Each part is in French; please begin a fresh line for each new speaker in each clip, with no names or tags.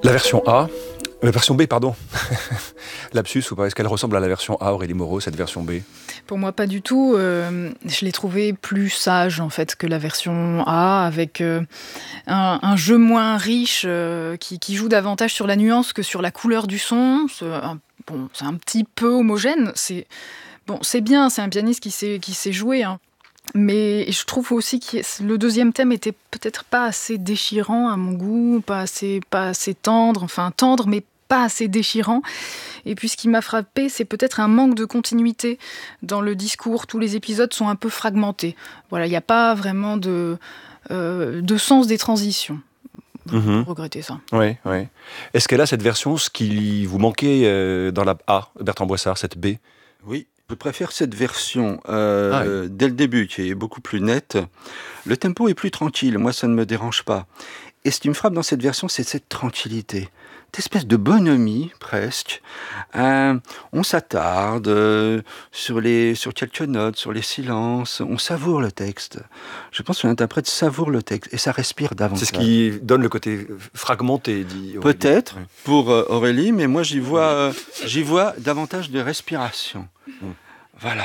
La version A, version B, pardon. Lapsus ou pas? Est-ce qu'elle ressemble à la version A, Aurélie Moreau, cette version B?
Pour moi, pas du tout. Je l'ai trouvée plus sage, en fait, que la version A, avec un jeu moins riche, qui joue davantage sur la nuance que sur la couleur du son. C'est un petit peu homogène. C'est bien, c'est un pianiste qui sait jouer, hein. Mais je trouve aussi que le deuxième thème était peut-être pas assez déchirant à mon goût, pas assez tendre, enfin tendre, mais pas assez déchirant. Et puis ce qui m'a frappé, c'est peut-être un manque de continuité dans le discours. Tous les épisodes sont un peu fragmentés. Voilà, il n'y a pas vraiment de sens des transitions. Je regretter ça.
Oui, oui. Est-ce qu'elle a cette version, ce qui vous manquait dans la A, Bertrand Boissard, cette B?
Oui, je préfère cette version dès le début, qui est beaucoup plus nette. Le tempo est plus tranquille, moi ça ne me dérange pas. Et ce qui me frappe dans cette version, c'est cette tranquillité. Cette espèce de bonhomie, presque. On s'attarde sur quelques notes, sur les silences. On savoure le texte. Je pense que l'interprète savoure le texte et ça respire davantage.
C'est ce qui donne le côté fragmenté, dit Aurélie.
Peut-être, pour Aurélie, mais moi j'y vois davantage de respiration. Voilà.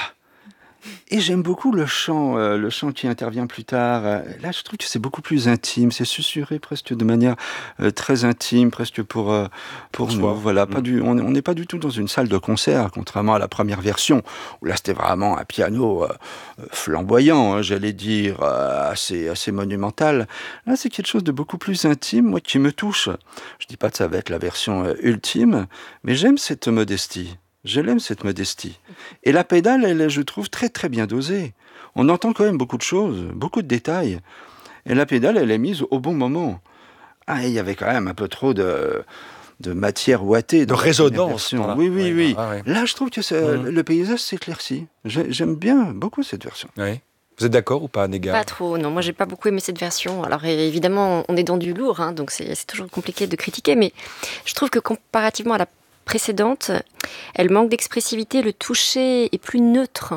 Et j'aime beaucoup le chant qui intervient plus tard. Là, je trouve que c'est beaucoup plus intime, c'est susurré presque de manière très intime, presque pour nous. Voilà, on n'est pas du tout dans une salle de concert, contrairement à la première version, où là, c'était vraiment un piano flamboyant, hein, j'allais dire, assez monumental. Là, c'est quelque chose de beaucoup plus intime, moi, qui me touche. Je dis pas que ça va être la version ultime, mais j'aime cette modestie. Je l'aime, cette modestie. Et la pédale, elle est, je trouve, très très bien dosée. On entend quand même beaucoup de choses, beaucoup de détails. Et la pédale, elle est mise au bon moment. Il y avait quand même un peu trop de matière ouatée.
De résonance.
Oui.
Ah, ouais.
Là, je trouve que le paysage s'éclaircit. J'aime bien beaucoup cette version.
Oui. Vous êtes d'accord ou pas, Néga?
Pas trop, non. Moi, j'ai pas beaucoup aimé cette version. Alors, évidemment, on est dans du lourd, hein, donc c'est toujours compliqué de critiquer, mais je trouve que comparativement à la précédente, elle manque d'expressivité, le toucher est plus neutre.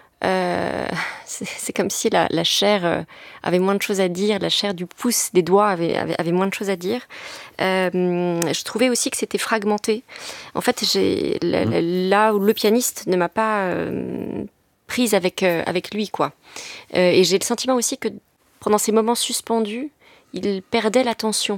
C'est comme si la chair avait moins de choses à dire, la chair du pouce, des doigts avait moins de choses à dire. Je trouvais aussi que c'était fragmenté. En fait, là où le pianiste ne m'a pas prise avec lui, quoi. Et j'ai le sentiment aussi que pendant ces moments suspendus, il perdait l'attention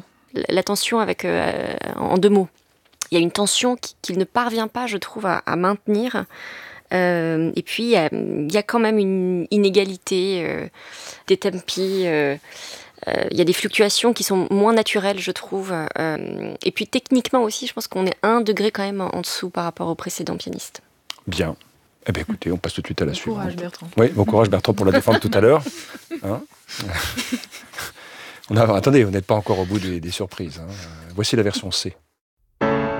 en deux mots. Il y a une tension qu'il ne parvient pas, je trouve, à maintenir. Et puis, il y a quand même une inégalité des tempi. Il y a des fluctuations qui sont moins naturelles, je trouve. Et puis, techniquement aussi, je pense qu'on est 1 degré quand même en dessous par rapport au précédent pianiste.
Bien. Eh bien, écoutez, on passe tout de suite à la suivante.
Bon courage, Bertrand.
Oui, bon courage, Bertrand, pour la défendre tout à l'heure. Hein? Attendez, vous n'êtes pas encore au bout des surprises. Hein. Voici la version C.